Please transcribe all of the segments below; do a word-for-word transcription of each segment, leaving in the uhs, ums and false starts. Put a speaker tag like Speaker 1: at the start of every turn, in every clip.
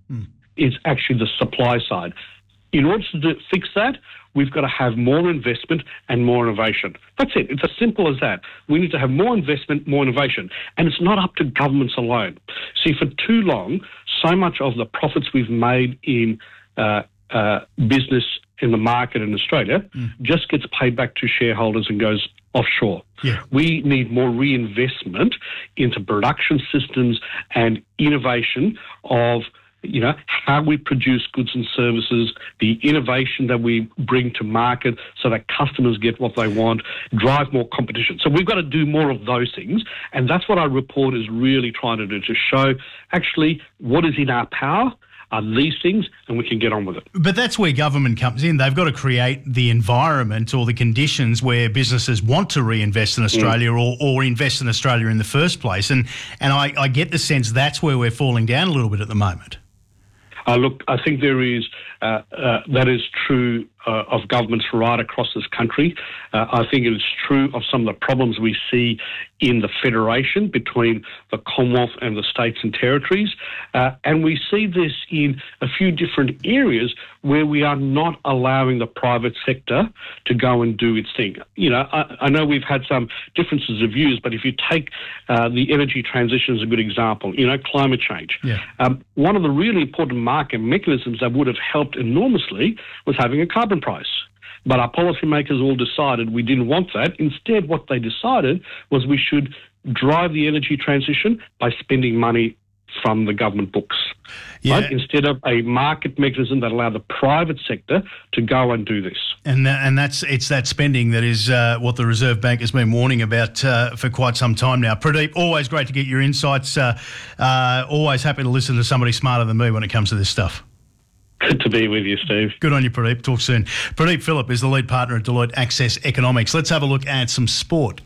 Speaker 1: Mm.
Speaker 2: It's actually the supply side. In order to do, fix that, we've got to have more investment and more innovation. That's it. It's as simple as that. We need to have more investment, more innovation. And it's not up to governments alone. See, for too long, so much of the profits we've made in uh, uh, business in the market in Australia mm. just gets paid back to shareholders and goes offshore.
Speaker 1: Yeah.
Speaker 2: We need more reinvestment into production systems and innovation of you know, how we produce goods and services, the innovation that we bring to market so that customers get what they want, drive more competition. So we've got to do more of those things. And that's what our report is really trying to do, to show actually what is in our power are these things, and we can get on with it.
Speaker 1: But that's where government comes in. They've got to create the environment or the conditions where businesses want to reinvest in Australia mm. or, or invest in Australia in the first place. And, and I, I get the sense that's where we're falling down a little bit at the moment.
Speaker 2: Uh, look, I think there is, uh, uh, that is true uh, of governments right across this country. Uh, I think it is true of some of the problems we see in the federation between the Commonwealth and the states and territories. Uh, and we see this in a few different areas where we are not allowing the private sector to go and do its thing. You know, I, I know we've had some differences of views, but if you take uh, the energy transition as a good example, you know, climate change.
Speaker 1: Yeah.
Speaker 2: Um, one of the really important market mechanisms that would have helped enormously was having a carbon price. But our policymakers all decided we didn't want that. Instead, what they decided was we should drive the energy transition by spending money from the government books,
Speaker 1: yeah.
Speaker 2: right? Instead of a market mechanism that allowed the private sector to go and do this.
Speaker 1: And that, and that's it's that spending that is uh, what the Reserve Bank has been warning about uh, for quite some time now. Pradeep, always great to get your insights. Uh, uh, always happy to listen to somebody smarter than me when it comes to this stuff.
Speaker 2: Good to be with you, Steve.
Speaker 1: Good on you, Pradeep. Talk soon. Pradeep Phillip is the lead partner at Deloitte Access Economics. Let's have a look at some sport.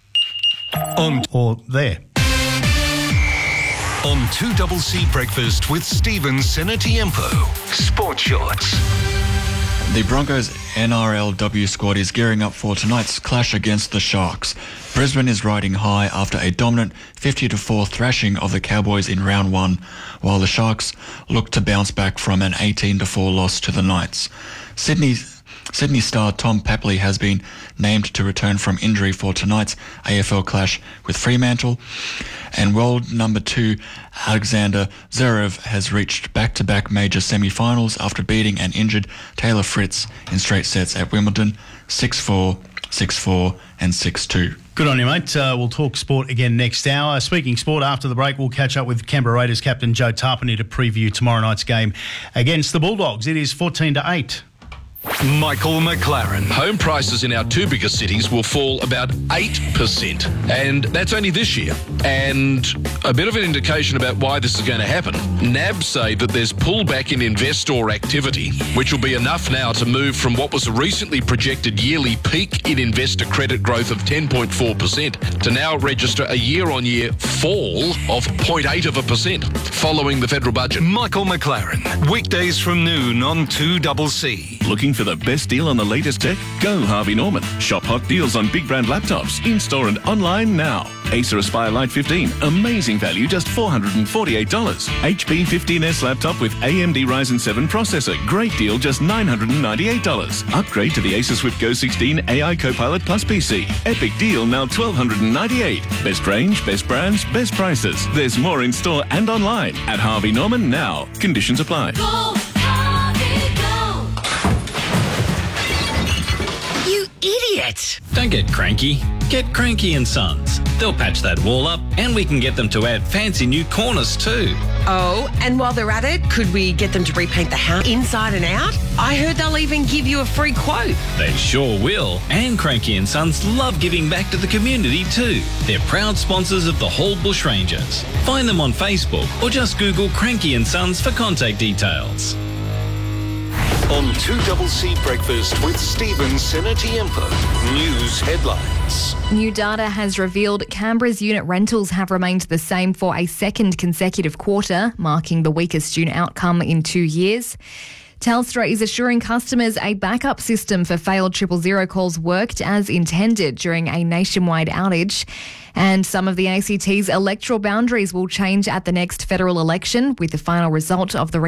Speaker 3: On
Speaker 1: or there.
Speaker 3: On two C Breakfast with Stephen Senatiempo. Sports Shorts.
Speaker 4: The Broncos N R L W squad is gearing up for tonight's clash against the Sharks. Brisbane is riding high after a dominant fifty to four thrashing of the Cowboys in round one, while the Sharks look to bounce back from an eighteen to four loss to the Knights. Sydney Sydney star Tom Papley has been named to return from injury for tonight's A F L clash with Fremantle, and world number two Alexander Zverev has reached back-to-back major semi-finals after beating an injured Taylor Fritz in straight sets at Wimbledon, six four, six four and six two.
Speaker 1: Good on you, mate. Uh, we'll talk sport again next hour. Speaking sport, after the break, we'll catch up with Canberra Raiders captain Joe Tarpany to preview tomorrow night's game against the Bulldogs. It is fourteen to eight.
Speaker 3: Michael McLaren.
Speaker 5: Home prices in our two biggest cities will fall about eight percent, and that's only this year. And a bit of an indication about why this is going to happen. N A B say that there's pullback in investor activity, which will be enough now to move from what was a recently projected yearly peak in investor credit growth of ten point four percent to now register a year-on-year fall of zero point eight of a percent following the federal budget.
Speaker 3: Michael McLaren, weekdays from noon on two C.
Speaker 6: Looking for the best deal on the latest tech? Go Harvey Norman. Shop hot deals on big brand laptops, in-store and online now. Acer Aspire Lite fifteen, amazing value, just four hundred forty-eight dollars. H P fifteen S laptop with A M D Ryzen seven processor, great deal, just nine hundred ninety-eight dollars. Upgrade to the Acer Swift Go sixteen A I Copilot Plus P C. Epic deal, now one thousand two hundred ninety-eight dollars. Best range, best brands, best prices. There's more in store and online at Harvey Norman now. Conditions apply.
Speaker 7: Go, Harvey, go. You idiot!
Speaker 8: Don't get cranky. Get Cranky and Sons. They'll patch that wall up, and we can get them to add fancy new corners too.
Speaker 7: Oh, and while they're at it, could we get them to repaint the house inside and out? I heard they'll even give you a free quote.
Speaker 8: They sure will. And Cranky and Sons love giving back to the community too. They're proud sponsors of the Hall Bushrangers. Find them on Facebook or just Google Cranky and Sons for contact details.
Speaker 3: On two C Breakfast with Stephen Senatiempo. News headlines.
Speaker 9: New data has revealed Canberra's unit rentals have remained the same for a second consecutive quarter, marking the weakest unit outcome in two years. Telstra is assuring customers a backup system for failed triple zero calls worked as intended during a nationwide outage. And some of the A C T's electoral boundaries will change at the next federal election, with the final result of the